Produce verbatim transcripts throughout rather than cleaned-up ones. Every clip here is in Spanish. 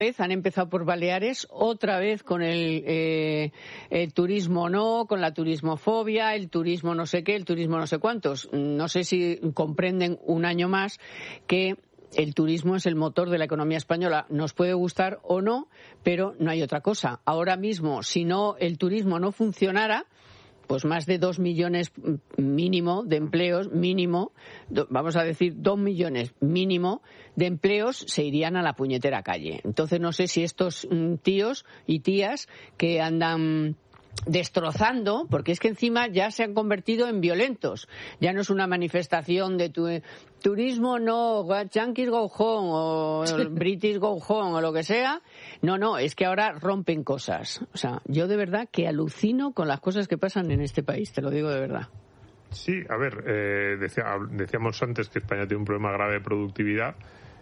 han empezado por Baleares, otra vez con el, eh, el turismo no, con la turismofobia, el turismo no sé qué, el turismo no sé cuántos. No sé si comprenden un año más que el turismo es el motor de la economía española. Nos puede gustar o no, pero no hay otra cosa. Ahora mismo, si no el turismo no funcionara, pues más de dos millones mínimo de empleos, mínimo, do, vamos a decir dos millones mínimo de empleos se irían a la puñetera calle. Entonces no sé si estos mm, tíos y tías que andan destrozando, porque es que encima ya se han convertido en violentos. Ya no es una manifestación de tu, turismo no, Yankees go home o British go home o lo que sea. No, no, es que ahora rompen cosas. O sea, yo de verdad que alucino con las cosas que pasan en este país, te lo digo de verdad. Sí, a ver, eh, decía, decíamos antes que España tiene un problema grave de productividad.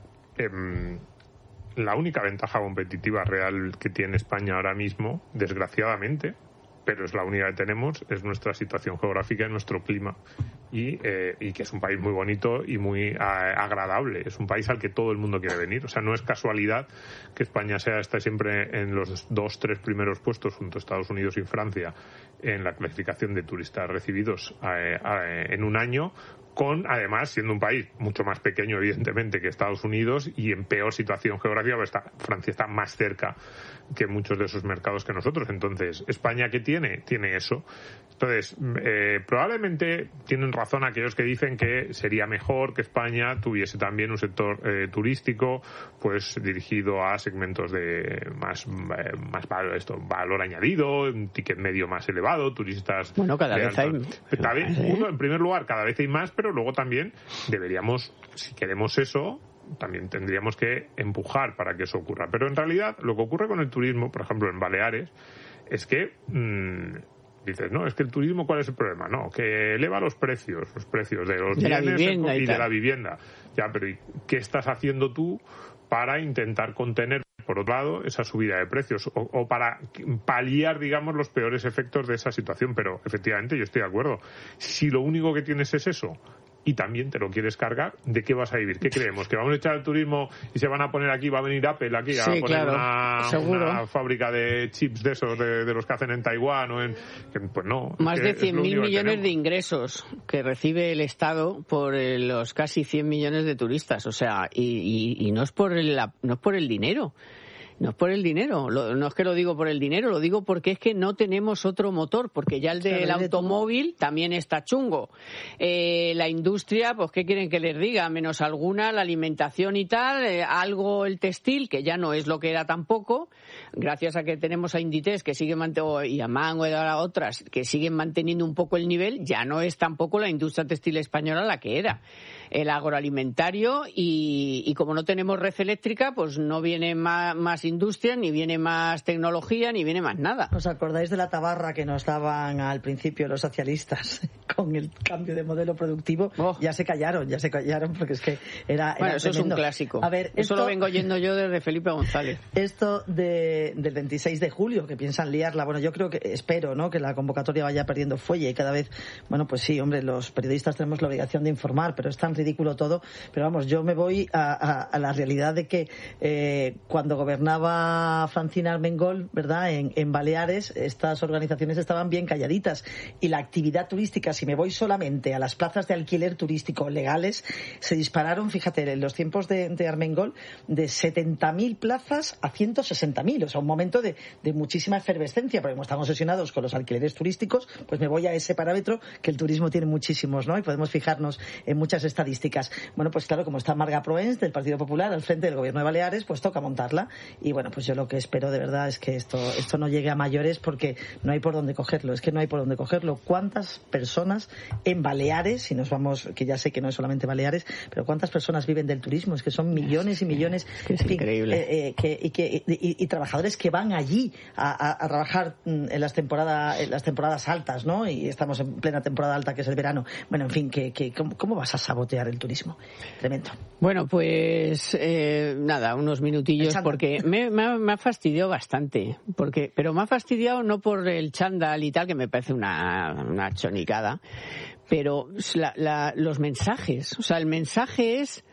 Eh, la única ventaja competitiva real que tiene España ahora mismo, desgraciadamente, pero es la única que tenemos, es nuestra situación geográfica y nuestro clima. Y, eh, y que es un país muy bonito y muy a, agradable. Es un país al que todo el mundo quiere venir. O sea, no es casualidad que España sea está siempre en los dos, tres primeros puestos junto a Estados Unidos y Francia en la clasificación de turistas recibidos eh, eh, en un año, con, además, siendo un país mucho más pequeño, evidentemente, que Estados Unidos y en peor situación geográfica, porque está, Francia está más cerca que muchos de esos mercados que nosotros. Entonces, ¿España qué tiene? Tiene eso. Entonces, eh, probablemente tienen razón aquellos que dicen que sería mejor que España tuviese también un sector eh, turístico, pues dirigido a segmentos de más, eh, más valor, esto, valor añadido, un ticket medio más elevado, turistas... Bueno, cada vez hay... Cada vez, uno, en primer lugar, cada vez hay más, pero luego también deberíamos, si queremos eso, también tendríamos que empujar para que eso ocurra. Pero en realidad, lo que ocurre con el turismo, por ejemplo, en Baleares, es que... Mmm, dices, no, es que el turismo, ¿cuál es el problema? No, que eleva los precios, los precios de los de bienes y, y de la vivienda. Ya, pero ¿qué estás haciendo tú para intentar contener, por otro lado, esa subida de precios o, o para paliar, digamos, los peores efectos de esa situación? Pero, efectivamente, yo estoy de acuerdo. Si lo único que tienes es eso y también te lo quieres cargar, ¿de qué vas a vivir? ¿Qué creemos? ¿Que vamos a echar el turismo y se van a poner aquí, va a venir Apple aquí a sí, poner claro, una, una fábrica de chips de esos, de, de los que hacen en Taiwán o en... Pues no. Más de cien mil millones de ingresos que recibe el Estado por eh, los casi cien millones de turistas. O sea, y, y, y no es por el, no es por el dinero. No es por el dinero, lo, no es que lo digo por el dinero, lo digo porque es que no tenemos otro motor, porque ya el del claro, automóvil también está chungo. Eh, la industria, pues ¿qué quieren que les diga? Menos alguna, la alimentación y tal, eh, algo el textil, que ya no es lo que era tampoco, gracias a que tenemos a Inditex que sigue manteniendo, y a Mango y a otras que siguen manteniendo un poco el nivel, ya no es tampoco la industria textil española la que era. El agroalimentario y, y como no tenemos red eléctrica, pues no viene más, más industria, ni viene más tecnología, ni viene más nada. ¿Os acordáis de la tabarra que nos daban al principio los socialistas con el cambio de modelo productivo? Oh. Ya se callaron, ya se callaron porque es que era, bueno, era eso tremendo. Es un clásico. A ver, eso esto, lo vengo oyendo yo desde Felipe González. Esto de, del veintiséis de julio, que piensan liarla, bueno, yo creo que, espero, ¿no?, que la convocatoria vaya perdiendo fuelle y cada vez, bueno, pues sí, hombre, los periodistas tenemos la obligación de informar, pero es tan ridículo todo. Pero vamos, yo me voy a, a, a la realidad de que eh, cuando gobernaba Francina Armengol, ¿verdad?, en, en Baleares, estas organizaciones estaban bien calladitas y la actividad turística, si me voy solamente a las plazas de alquiler turístico legales, se dispararon, fíjate, en los tiempos de, de Armengol, de setenta mil plazas a ciento sesenta mil, o sea, un momento de, de muchísima efervescencia, porque como estamos obsesionados con los alquileres turísticos, pues me voy a ese parámetro que el turismo tiene muchísimos, ¿no?, y podemos fijarnos en muchas estadísticas. Bueno, pues claro, como está Marga Proens del Partido Popular al frente del Gobierno de Baleares, pues toca montarla. Y bueno, pues yo lo que espero de verdad es que esto esto no llegue a mayores porque no hay por dónde cogerlo. Es que no hay por dónde cogerlo. ¿Cuántas personas en Baleares, si nos vamos, que ya sé que no es solamente Baleares, pero cuántas personas viven del turismo? Es que son millones y millones. Es fin, increíble. Eh, eh, que, y, que, y, y trabajadores que van allí a, a, a trabajar en las, temporada, en las temporadas altas, ¿no? Y estamos en plena temporada alta, que es el verano. Bueno, en fin, que, que ¿cómo, cómo vas a sabotear el turismo? Tremendo. Bueno, pues eh, nada, unos minutillos porque me, me, ha, me ha fastidiado bastante, porque pero me ha fastidiado no por el chándal y tal, que me parece una, una chonicada, pero la, la, los mensajes, o sea, el mensaje es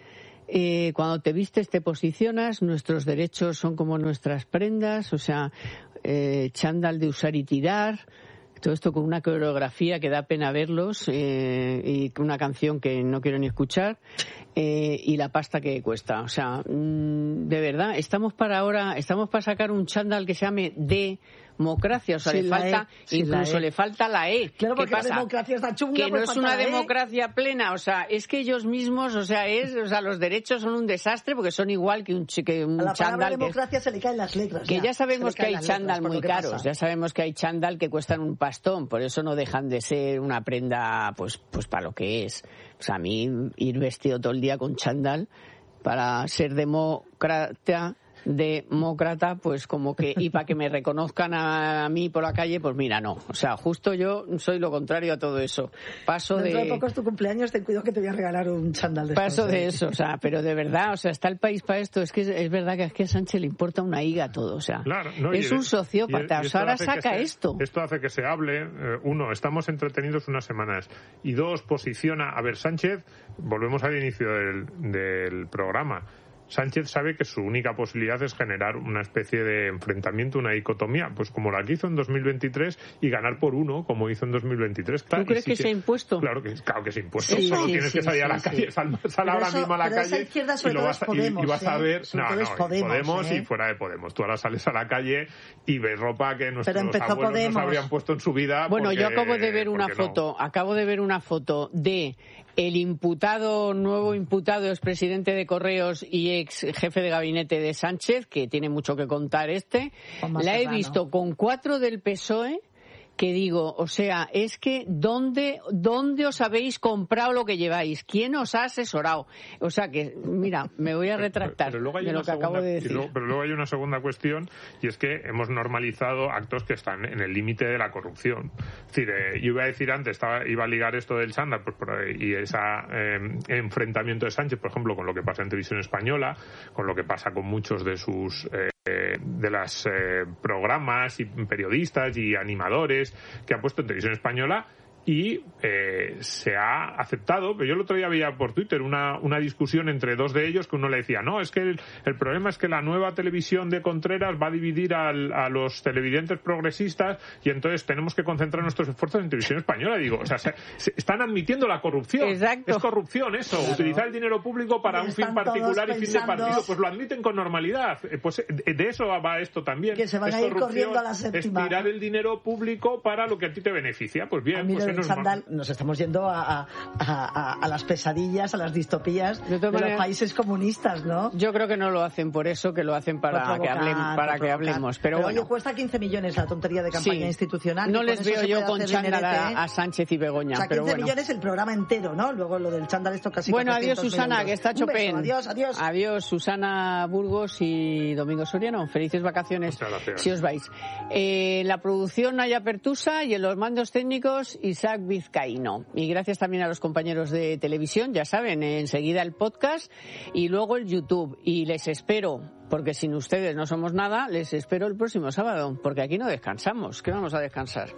eh, cuando te vistes te posicionas, nuestros derechos son como nuestras prendas, o sea, eh, chándal de usar y tirar, todo esto con una coreografía que da pena verlos eh, y con una canción que no quiero ni escuchar eh, y la pasta que cuesta. O sea, mmm, de verdad, estamos para ahora, estamos para sacar un chándal que se llame democracia. O sea, sí, le falta, e, incluso sí, le falta la E. Claro, ¿Qué porque pasa? la democracia está chunga, que no es una democracia e. plena. O sea, es que ellos mismos, o sea, es, o sea, los derechos son un desastre porque son igual que un, que un a la chándal. La democracia es, se le caen las letras. Que ya, ya sabemos que hay chándal muy caros, pasa. ya sabemos que hay chándal que cuestan un pastón, por eso no dejan de ser una prenda, pues, pues para lo que es. O sea, a mí ir vestido todo el día con chándal para ser demócrata, demócrata, pues como que, y para que me reconozcan a, a mí por la calle, pues mira, no. O sea, justo yo soy lo contrario a todo eso. Paso Dentro de... de poco es tu cumpleaños, ten cuidado que te voy a regalar un chándal de Paso estos, de ¿eh? eso, o sea, pero de verdad, o sea, está el país para esto. Es que es, es verdad que es que a Sánchez le importa una higa todo, o sea, claro, no, es y, un sociópata. Y, y o sea, ahora saca se, esto. Esto hace que se hable. Eh, uno, estamos entretenidos unas semanas. Y dos, posiciona... A ver, Sánchez, volvemos al inicio del, del programa. Sánchez sabe que su única posibilidad es generar una especie de enfrentamiento, una dicotomía, pues como la que hizo en dos mil veintitrés y ganar por uno, como hizo en dos mil veintitrés. Claro, ¿Tú crees sí que, que se ha impuesto? Claro que, claro que se ha impuesto. Sí, Solo sí, tienes sí, que salir sí, a la sí, calle, sí. sal, sal ahora eso, mismo a la pero calle esa izquierda sobre y, lo todo vas, es Podemos, y, y vas ¿eh? a ver... Sobre no, todo no, es Podemos, Podemos ¿eh? y fuera de Podemos. Tú ahora sales a la calle y ves ropa que nuestros abuelos Podemos. no se habrían puesto en su vida. Bueno, porque, yo acabo de ver una foto, no. acabo de ver una foto de el imputado, nuevo imputado, expresidente de Correos y ex jefe de gabinete de Sánchez, que tiene mucho que contar este. La he visto con cuatro del P S O E, que digo, o sea, es que ¿dónde, dónde os habéis comprado lo que lleváis? ¿Quién os ha asesorado? O sea que, mira, me voy a retractar pero, pero luego hay de lo una que segunda, acabo de decir. Luego, pero luego hay una segunda cuestión, y es que hemos normalizado actos que están en el límite de la corrupción. Es decir, eh, yo iba a decir antes, estaba, iba a ligar esto del chándal pues, por, y ese eh, enfrentamiento de Sánchez, por ejemplo, con lo que pasa en Televisión Española, con lo que pasa con muchos de sus... Eh, de los eh, programas y periodistas y animadores que ha puesto en Televisión Española y eh, se ha aceptado, pero yo el otro día veía por Twitter una, una discusión entre dos de ellos que uno le decía, no, es que el, el problema es que la nueva televisión de Contreras va a dividir al, a los televidentes progresistas y entonces tenemos que concentrar nuestros esfuerzos en Televisión Española. Y digo, o sea, se, se están admitiendo la corrupción. Exacto. Es corrupción eso, claro. Utilizar el dinero público para un fin particular y fin de partido, pues lo admiten con normalidad. Pues de eso va esto también. Que se van a ir corriendo a la séptima. Es tirar el dinero público para lo que a ti te beneficia. Pues bien, pues chándal, nos estamos yendo a, a, a, a las pesadillas, a las distopías de, de manera, los países comunistas, ¿no? Yo creo que no lo hacen por eso, que lo hacen para provocar, que hablemos, para que hablemos. Pero, pero bueno, oye, cuesta quince millones la tontería de campaña sí. institucional. No les veo yo con chándal a, a Sánchez y Begoña. O sea, pero quince bueno. millones el programa entero, ¿no? Luego lo del chándal esto casi. Bueno, adiós Susana, que está Chopin. Adiós, adiós. Adiós Susana Burgos y Domingo Soriano. Felices vacaciones si os vais. Eh, la producción Naya Pertusa y en los mandos técnicos Isaac Vizcaíno. Y gracias también a los compañeros de televisión, ya saben, enseguida el podcast y luego el YouTube. Y les espero, porque sin ustedes no somos nada, les espero el próximo sábado, porque aquí no descansamos. ¿Qué vamos a descansar?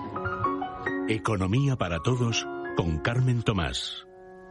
Economía para todos con Carmen Tomás.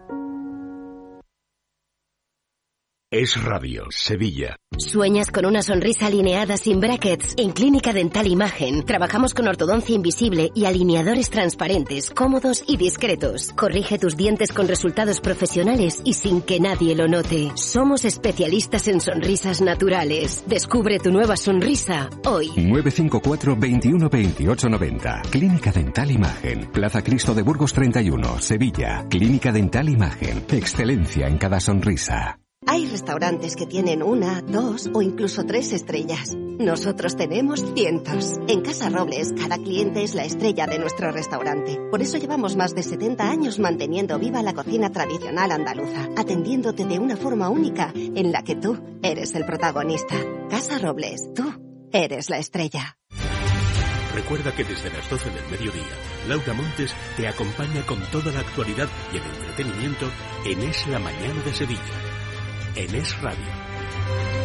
Es Radio, Sevilla. ¿Sueñas con una sonrisa alineada sin brackets? En Clínica Dental Imagen trabajamos con ortodoncia invisible y alineadores transparentes, cómodos y discretos. Corrige tus dientes con resultados profesionales y sin que nadie lo note. Somos especialistas en sonrisas naturales. Descubre tu nueva sonrisa hoy. nueve cinco cuatro, veintiuno, veintiocho, noventa. Clínica Dental Imagen. Plaza Cristo de Burgos treinta y uno, Sevilla. Clínica Dental Imagen. Excelencia en cada sonrisa. Hay restaurantes que tienen una, dos o incluso tres estrellas. Nosotros tenemos cientos. En Casa Robles, cada cliente es la estrella de nuestro restaurante. Por eso llevamos más de setenta años manteniendo viva la cocina tradicional andaluza, atendiéndote de una forma única en la que tú eres el protagonista. Casa Robles, tú eres la estrella. Recuerda que desde las doce del mediodía, Laura Montes te acompaña con toda la actualidad y el entretenimiento en Es la Mañana de Sevilla. En Es Radio.